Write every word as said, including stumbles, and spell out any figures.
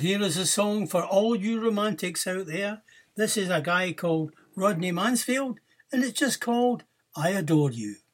here is a song for all you romantics out there. This is a guy called Rodney Mansfield, and it's just called I Adore You.